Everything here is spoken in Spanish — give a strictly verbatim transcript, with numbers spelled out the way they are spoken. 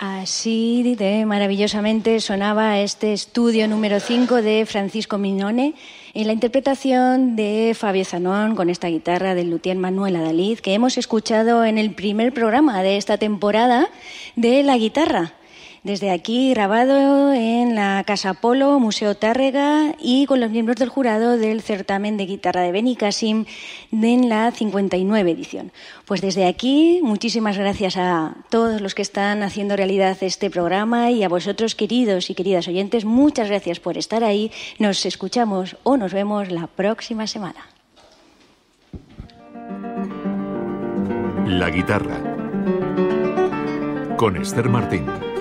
Así de maravillosamente sonaba este estudio número cinco de Francisco Mignone en la interpretación de Fabio Zanón con esta guitarra del luthier Manuel Adalid, que hemos escuchado en el primer programa de esta temporada de la guitarra. Desde aquí, grabado en la Casa Polo, Museo Tárrega, y con los miembros del jurado del certamen de guitarra de Benicàssim en la cincuenta y nueve edición. Pues desde aquí, muchísimas gracias a todos los que están haciendo realidad este programa y a vosotros, queridos y queridas oyentes, muchas gracias por estar ahí. Nos escuchamos o nos vemos la próxima semana. La guitarra con Esther Martín.